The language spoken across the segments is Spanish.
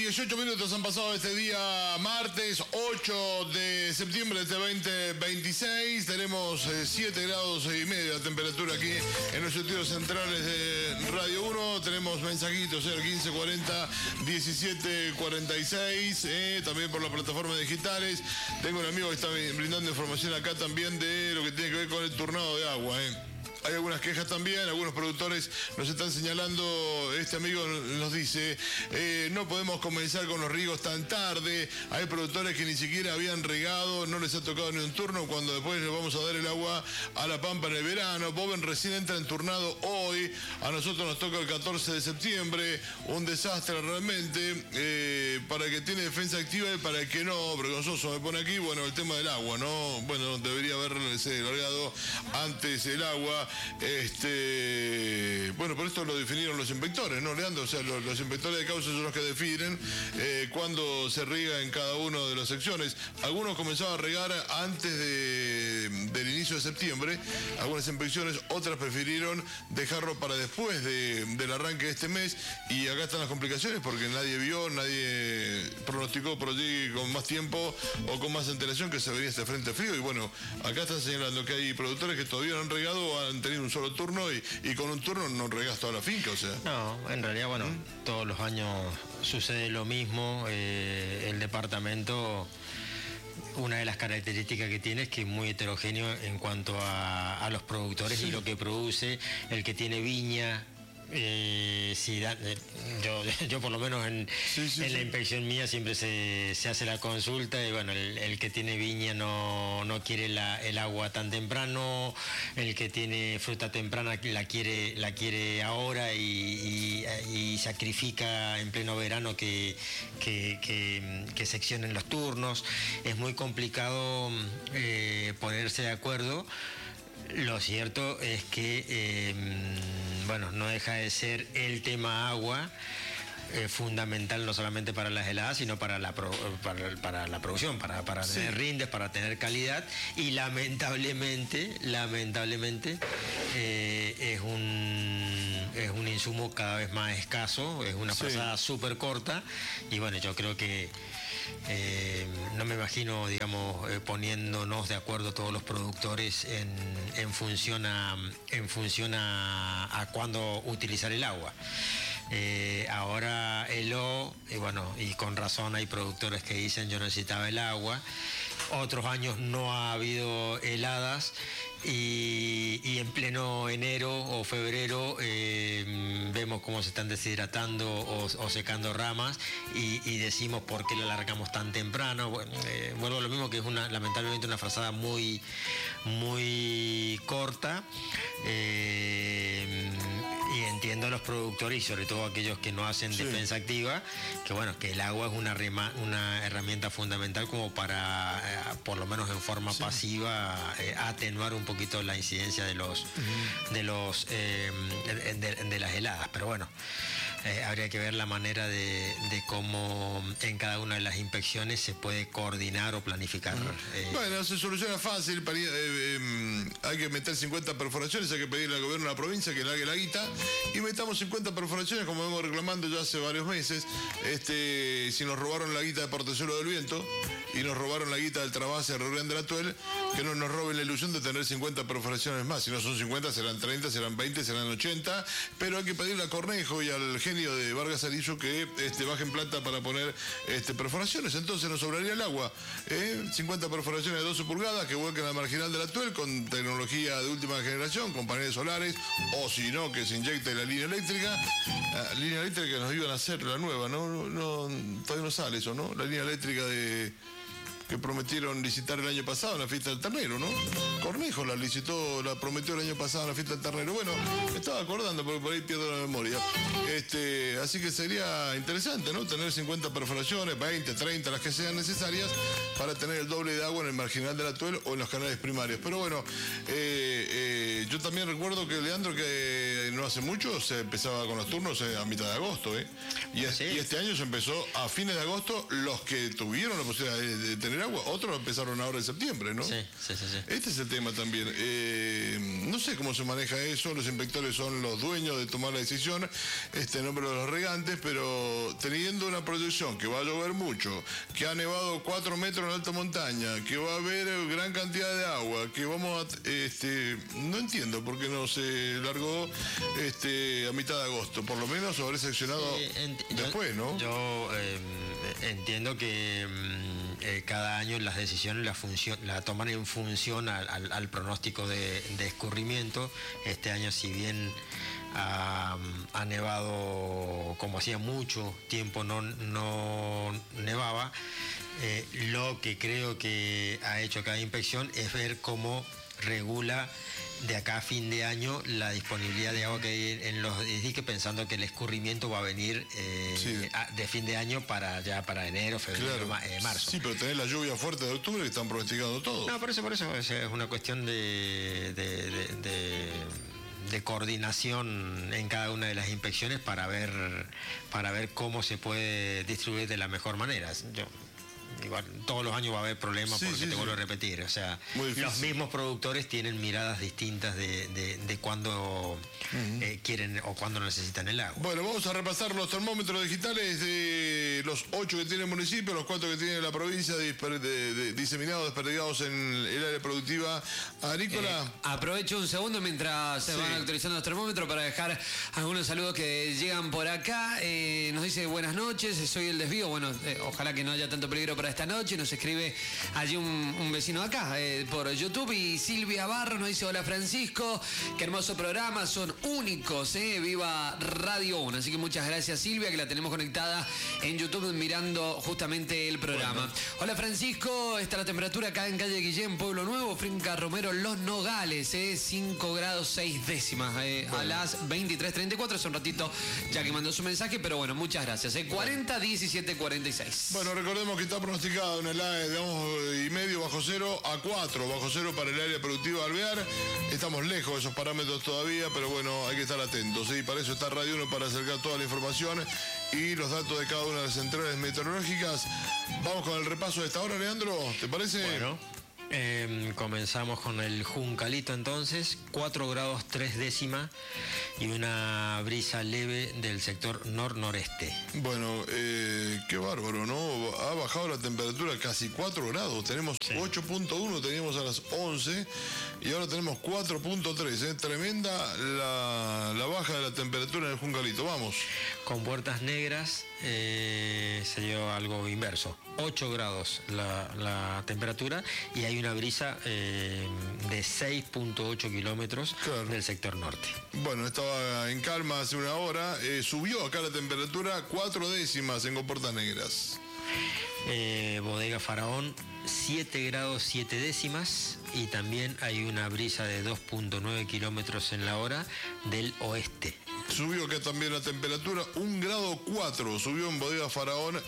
18 minutos han pasado este día martes 8 de septiembre de 2026. Tenemos 7 grados y medio de temperatura aquí en los estudios centrales de Radio 1. Tenemos mensajitos al 1540 1746, también por las plataformas digitales. Tengo un amigo que está brindando información acá también de lo que tiene que ver con el turnado de agua. Hay algunas quejas también, algunos productores nos están señalando, este amigo nos dice, no podemos comenzar con los riegos tan tarde, hay productores que ni siquiera habían regado, no les ha tocado ni un turno, cuando después les vamos a dar el agua a la pampa en el verano. Boven recién entra en turnado hoy, a nosotros nos toca el 14 de septiembre, un desastre realmente, para el que tiene defensa activa y para el que no, vergonzoso me pone aquí, bueno, el tema del agua, ¿no? Bueno, debería haberse largado antes el agua. Bueno, por esto lo definieron los inspectores, ¿no, Leandro? O sea, los inspectores de causa son los que definen cuándo se riega en cada una de las secciones. Algunos comenzaban a regar antes del inicio de septiembre, algunas inspecciones, otras prefirieron dejarlo para después del arranque de este mes, y acá están las complicaciones porque nadie nadie pronosticó por allí con más tiempo o con más antelación que se venía este frente frío, y bueno, acá están señalando que hay productores que todavía no han regado o han tenido un solo turno y con un turno no regas toda la finca, o sea. No, en realidad, bueno, todos los años sucede lo mismo. El departamento, una de las características que tiene es que es muy heterogéneo en cuanto a los productores, sí, y lo que produce. El que tiene viña, yo por lo menos en la inspección mía siempre se hace la consulta, y bueno, el que tiene viña no quiere el agua tan temprano, el que tiene fruta temprana la quiere ahora, y sacrifica en pleno verano que seccionen los turnos. Es muy complicado ponerse de acuerdo. Lo cierto es que, bueno, no deja de ser el tema agua fundamental, no solamente para las heladas, sino para la producción, para tener rindes, para tener calidad, y lamentablemente es un insumo cada vez más escaso, es una pasada súper corta, y bueno, yo creo que no me imagino, digamos, poniéndonos de acuerdo todos los productores en función a cuándo utilizar el agua. Ahora bueno, y con razón hay productores que dicen yo necesitaba el agua. Otros años no ha habido heladas, y en pleno enero o febrero vemos cómo se están deshidratando o secando ramas, y decimos por qué lo alargamos tan temprano. Bueno, vuelvo a lo mismo, que es lamentablemente una frazada muy, muy corta. Y entiendo a los productores, y sobre todo a aquellos que no hacen defensa activa, que bueno, que el agua es una herramienta fundamental como para, por lo menos en forma pasiva, atenuar un poquito la incidencia de las heladas. Pero bueno, habría que ver la manera de cómo en cada una de las inspecciones se puede coordinar o planificar. Bueno, se soluciona fácil. Hay que meter 50 perforaciones, hay que pedirle al gobierno de la provincia que largue la guita y metamos 50 perforaciones, como vengo reclamando ya hace varios meses. Si nos robaron la guita de Portezuelo del Viento y nos robaron la guita del Trabase de Río Grande de la Tuel, que no nos roben la ilusión de tener 50 perforaciones más. Si no son 50, serán 30, serán 20, serán 80, pero hay que pedirle a Cornejo y al genio de Vargas Arillo que bajen plata para poner perforaciones. Entonces nos sobraría el agua. 50 perforaciones de 12 pulgadas que vuelquen a la marginal de la Tuel con tecnología de última generación, con paneles solares, o si no, que se inyecte la línea eléctrica. La línea eléctrica que nos iban a hacer, la nueva, todavía no sale eso, ¿no? La línea eléctrica que prometieron licitar el año pasado en la fiesta del ternero, ¿no? Cornejo la prometió el año pasado en la fiesta del ternero. Bueno, me estaba acordando porque por ahí pierdo la memoria. Así que sería interesante, ¿no? Tener 50 perforaciones, 20, 30, las que sean necesarias para tener el doble de agua en el marginal de la Tuel o en los canales primarios. Pero bueno, yo también recuerdo que, Leandro, que no hace mucho se empezaba con los turnos a mitad de agosto, y este año se empezó a fines de agosto. Los que tuvieron la posibilidad de tener el agua. Otros empezaron ahora en septiembre, ¿no? Sí. Este es el tema también. No sé cómo se maneja eso. Los inspectores son los dueños de tomar la decisión, en nombre de los regantes, pero teniendo una proyección que va a llover mucho, que ha nevado 4 metros en alta montaña, que va a haber gran cantidad de agua, que vamos a... no entiendo por qué no se largó a mitad de agosto. Por lo menos habré seccionado después, ¿no? Yo entiendo que cada año las decisiones la toman en función al pronóstico de escurrimiento. Este año, si bien ha nevado como hacía mucho tiempo no nevaba, lo que creo que ha hecho cada inspección es ver cómo regula de acá a fin de año la disponibilidad de agua que hay en los diques, pensando que el escurrimiento va a venir de fin de año para enero, febrero, marzo. Sí, pero tenés la lluvia fuerte de octubre que están pronosticando todo. No, por eso es una cuestión de coordinación en cada una de las inspecciones para ver cómo se puede distribuir de la mejor manera. Igual, todos los años va a haber problemas, porque te vuelvo a repetir, o sea, los mismos productores tienen miradas distintas de cuándo quieren o cuándo necesitan el agua. Bueno, vamos a repasar los termómetros digitales de los 8 que tiene el municipio, los 4 que tiene la provincia, diseminados, desperdigados en el área productiva agrícola. Aprovecho un segundo mientras se van actualizando los termómetros para dejar algunos saludos que llegan por acá. Nos dice buenas noches, soy el desvío. Bueno, ojalá que no haya tanto peligro para esta noche. Nos escribe allí un vecino de acá por YouTube. Y Silvia Barro nos dice: hola Francisco, qué hermoso programa, son únicos, viva Radio 1. Así que muchas gracias Silvia, que la tenemos conectada en YouTube mirando justamente el programa. Bueno. Hola Francisco, está la temperatura acá en calle Guillén, Pueblo Nuevo, Finca Romero, Los Nogales, 5 grados 6 décimas a las 23:34. Hace un ratito ya que mandó su mensaje, pero bueno, muchas gracias. 40 17 46. Bueno, recordemos que está pronosticado una helada de 2,5 bajo cero a 4 bajo cero para el área productiva de Alvear. Estamos lejos de esos parámetros todavía, pero bueno, hay que estar atentos. Y para eso está Radio 1, para acercar toda la información y los datos de cada una de las centrales meteorológicas. Vamos con el repaso de esta hora, Leandro, ¿te parece? Bueno. Comenzamos con el Juncalito entonces, 4 grados 3 décimas y una brisa leve del sector nor-noreste. Bueno, qué bárbaro, ¿no? Ha bajado la temperatura casi 4 grados. Tenemos 8.1, teníamos a las 11 y ahora tenemos 4.3. Tremenda la baja de la temperatura en el Juncalito. Vamos. Con Puertas Negras se dio algo inverso. 8 grados la temperatura y hay una brisa de 6.8 kilómetros del sector norte. Bueno, estaba en calma hace una hora. Subió acá la temperatura 4 décimas en Puertas Negras. Bodega Faraón, 7 grados 7 décimas y también hay una brisa de 2.9 kilómetros en la hora del oeste. Subió acá también la temperatura, 1 grado 4, subió en Bodega Faraón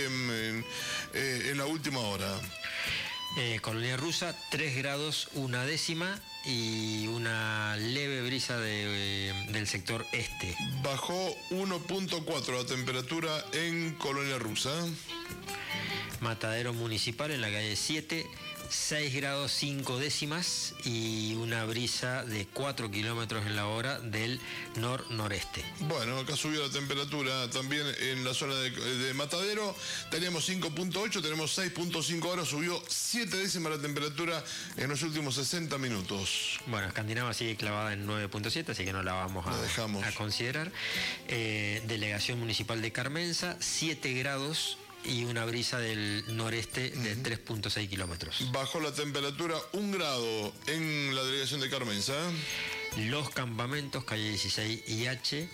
en la última hora. Colonia Rusa, 3 grados 1 décima y una leve brisa del sector este. Bajó 1.4 la temperatura en Colonia Rusa. Matadero Municipal en la calle 7, 6 grados 5 décimas y una brisa de 4 kilómetros en la hora del nor-noreste. Bueno, acá subió la temperatura también en la zona de Matadero. Teníamos 5.8, tenemos 6.5 ahora, subió 7 décimas la temperatura en los últimos 60 minutos. Bueno, Escandinava sigue clavada en 9.7, así que no la vamos a considerar. Delegación Municipal de Carmenza, 7 grados y una brisa del noreste de 3.6 kilómetros. Bajó la temperatura 1 grado en la delegación de Carmenza. Los Campamentos, calle 16 IH,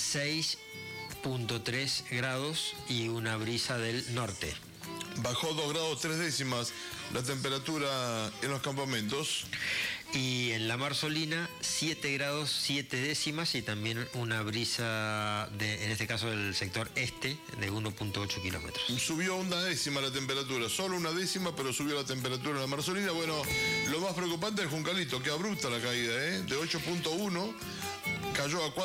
6.3 grados y una brisa del norte. Bajó 2 grados 3 décimas la temperatura en los Campamentos. Y en la Marzolina, 7 grados 7 décimas y también una brisa, en este caso del sector este, de 1.8 kilómetros. Subió 1 décima la temperatura, solo 1 décima, pero subió la temperatura en la Marzolina. Bueno, lo más preocupante es el Juncalito, que abrupta la caída, de 8.1. Cayó a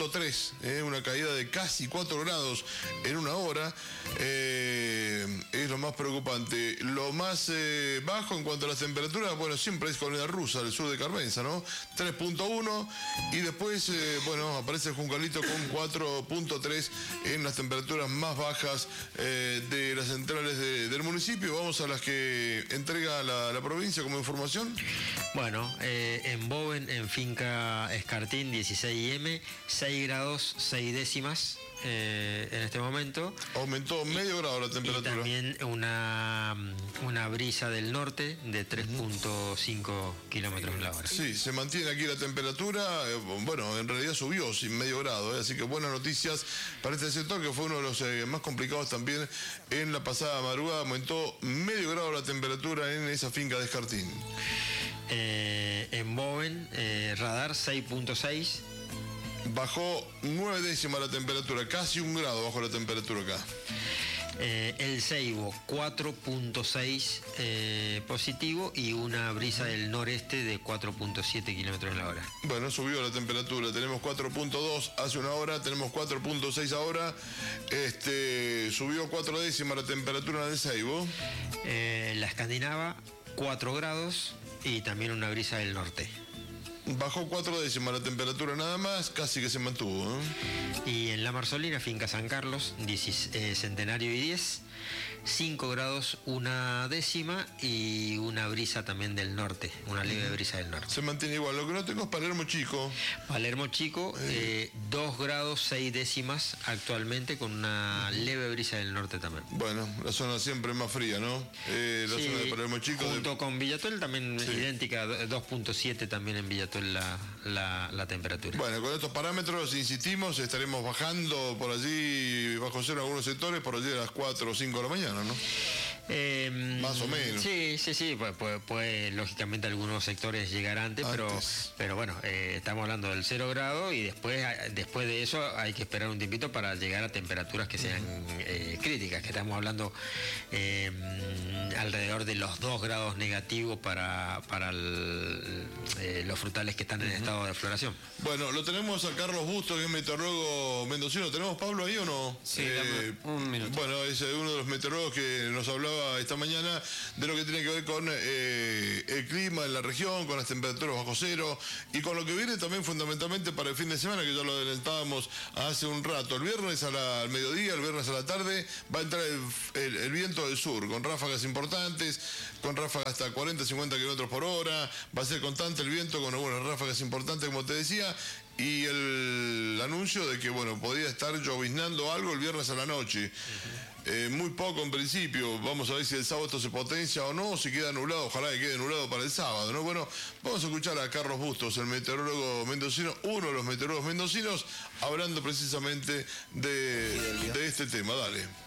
4.3, una caída de casi 4 grados en una hora. Es lo lo más preocupante. Lo más bajo en cuanto a las temperaturas, bueno, siempre es Colina Rusa, del sur de Carmenza, ¿no? 3.1 y después, bueno, aparece Juncalito con 4.3 en las temperaturas más bajas de las centrales del municipio. Vamos a las que entrega la provincia como información. Bueno, en Boven, en finca Escartín, 16 IM, 6 grados 6 décimas en este momento. Aumentó medio grado la temperatura. Y también una brisa del norte de 3.5 kilómetros en la hora. Sí, se mantiene aquí la temperatura. Bueno, en realidad subió sin medio grado, así que buenas noticias para este sector, que fue uno de los más complicados también en la pasada madrugada. Aumentó medio grado la temperatura en esa finca de Escartín. En Boven, radar 6.6. Bajó 9 décimas la temperatura, casi 1 grado bajó la temperatura acá. El Seibo 4.6 positivo y una brisa del noreste de 4.7 kilómetros en la hora. Bueno, subió la temperatura, tenemos 4.2 hace una hora, tenemos 4.6 ahora. Subió 4 décimas la temperatura del Seibo. La Escandinava 4 grados y también una brisa del norte. Bajó 4 décimas la temperatura nada más, casi que se mantuvo, ¿eh? Y en la Marzolina, finca San Carlos, Centenario y 10, 5 grados 1 décima y una brisa también del norte, una leve brisa del norte. Se mantiene igual, lo que no tengo es Palermo Chico. Palermo Chico, 2 grados 6 décimas actualmente con una leve brisa del norte también. Bueno, la zona siempre es más fría, ¿no? La zona de Palermo Chico. Junto con Villatuel también idéntica, 2.7 también en Villatuel la temperatura. Bueno, con estos parámetros, insistimos, estaremos bajando por allí bajo cero en algunos sectores, por allí a las 4 o 5 de la mañana, ¿no? Más o menos. Sí, pues lógicamente algunos sectores llegar antes. Pero bueno, estamos hablando del 0 grado y después de eso hay que esperar un tiempito para llegar a temperaturas que sean críticas, que estamos hablando alrededor de los 2 grados negativos para los frutales que están en estado de floración. Bueno, lo tenemos a Carlos Bustos, que es meteorólogo mendocino. ¿Tenemos Pablo ahí o no? Sí, dame un minuto. Bueno, es uno de los meteorólogos que nos hablaba esta mañana de lo que tiene que ver con el clima en la región, con las temperaturas bajo cero y con lo que viene también fundamentalmente para el fin de semana, que ya lo adelantábamos hace un rato. El viernes al mediodía, el viernes a la tarde, va a entrar el viento del sur, con ráfagas importantes, con ráfagas hasta 40-50 kilómetros por hora. Va a ser constante el viento con algunas ráfagas importantes, como te decía, y el anuncio de que, bueno, podría estar lloviznando algo el viernes a la noche. Muy poco en principio. Vamos a ver si el sábado esto se potencia o no, si queda nublado. Ojalá que quede nublado para el sábado, ¿no? Bueno, vamos a escuchar a Carlos Bustos, el meteorólogo mendocino, uno de los meteorólogos mendocinos, hablando precisamente de este tema. Dale.